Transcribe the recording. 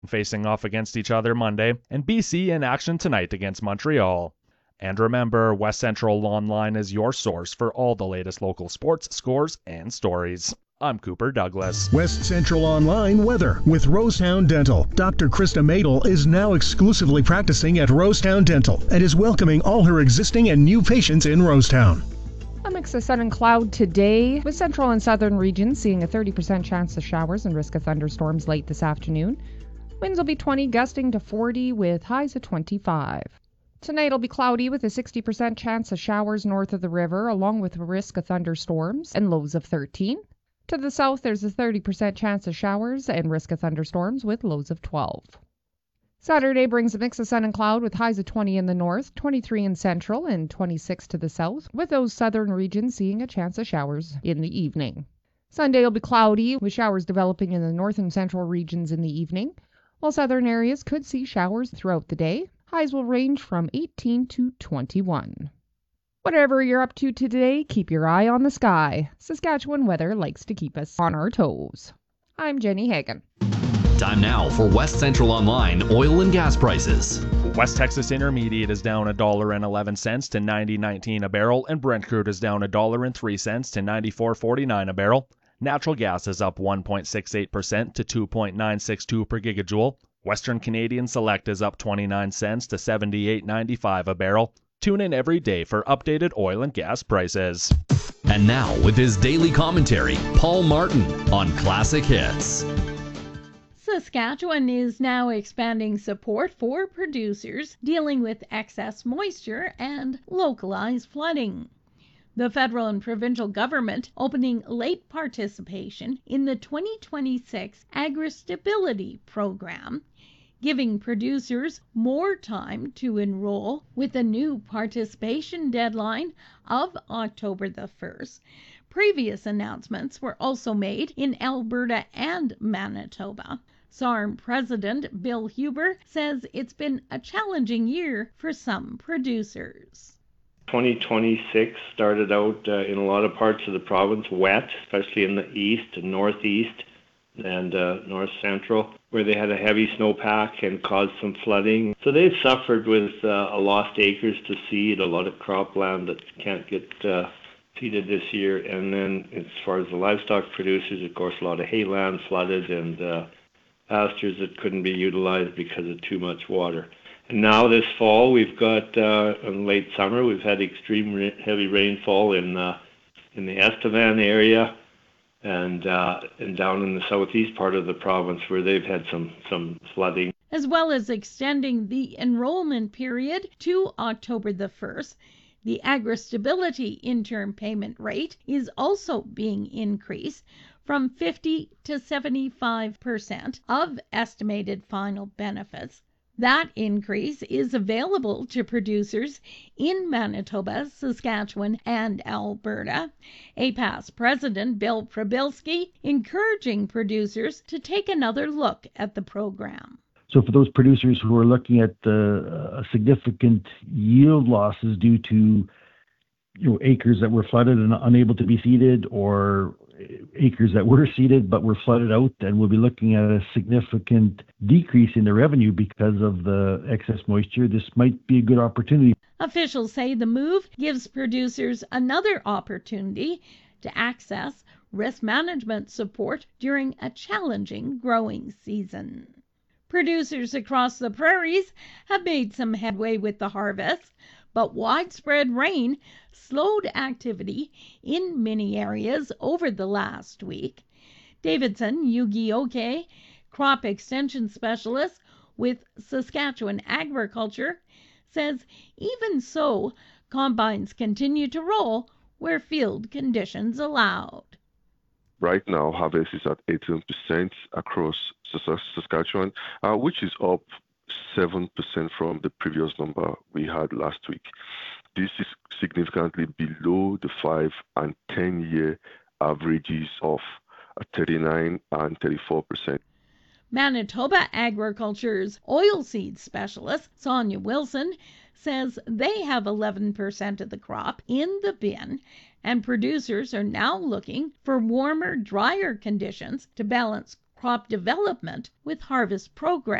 facing off against each other Monday, and BC in action tonight against Montreal. And remember, West Central Online is your source for all the latest local sports, scores, and stories. I'm Cooper Douglas. West Central Online weather with Rosetown Dental. Dr. Krista Madel is now exclusively practicing at Rosetown Dental and is welcoming all her existing and new patients in Rosetown. A mix of sun and cloud today, with central and southern regions seeing a 30% chance of showers and risk of thunderstorms late this afternoon. Winds will be 20, gusting to 40 with highs of 25. Tonight it'll be cloudy with a 60% chance of showers north of the river, along with a risk of thunderstorms and lows of 13. To the south, there's a 30% chance of showers and risk of thunderstorms with lows of 12. Saturday brings a mix of sun and cloud with highs of 20 in the north, 23 in central, and 26 to the south, with those southern regions seeing a chance of showers in the evening. Sunday will be cloudy, with showers developing in the north and central regions in the evening, while southern areas could see showers throughout the day. Highs will range from 18 to 21. Whatever you're up to today, keep your eye on the sky. Saskatchewan weather likes to keep us on our toes. I'm Jenny Hagan. Time now for West Central Online oil and gas prices. West Texas Intermediate is down $1.11 to $90.19 a barrel, and Brent crude is down $1.03 to $94.49 a barrel. Natural gas is up 1.68% to $2.962 per gigajoule. Western Canadian Select is up 29 cents to $78.95 a barrel. Tune in every day for updated oil and gas prices. And now, with his daily commentary, Paul Martin on Classic Hits. Saskatchewan is now expanding support for producers dealing with excess moisture and localized flooding. The federal and provincial government opening late participation in the 2026 Agri-Stability Program, giving producers more time to enroll with a new participation deadline of October the 1st. Previous announcements were also made in Alberta and Manitoba. SARM President Bill Huber says it's been a challenging year for some producers. 2026 started out in a lot of parts of the province wet, especially in the east and northeast and north central, where they had a heavy snowpack and caused some flooding. So they've suffered with a lost acres to seed, a lot of cropland that can't get seeded this year. And then as far as the livestock producers, of course, a lot of hayland flooded and pastures that couldn't be utilized because of too much water. And now this fall, we've got, in late summer, we've had extreme heavy rainfall in the Estevan area and down in the southeast part of the province where they've had some flooding. As well as extending the enrollment period to October the 1st, the Agri-Stability interim payment rate is also being increased from 50 to 75% of estimated final benefits. That increase is available to producers in Manitoba, Saskatchewan, and Alberta. APAS President Bill Prabilski encouraging producers to take another look at the program. So for those producers who are looking at significant yield losses due to acres that were flooded and unable to be seeded, or acres that were seeded but were flooded out, and we'll be looking at a significant decrease in the revenue because of the excess moisture, this might be a good opportunity. Officials say the move gives producers another opportunity to access risk management support during a challenging growing season. Producers across the prairies have made some headway with the harvest, but widespread rain slowed activity in many areas over the last week. Davidson Yugioke, crop extension specialist with Saskatchewan Agriculture, says even so, combines continue to roll where field conditions allowed. Right now, harvest is at 18% across Saskatchewan, which is up 7% from the previous number we had last week. This is significantly below the 5 and 10-year averages of 39 and 34%. Manitoba Agriculture's oilseed specialist, Sonia Wilson, says they have 11% of the crop in the bin, and producers are now looking for warmer, drier conditions to balance crop development with harvest progress.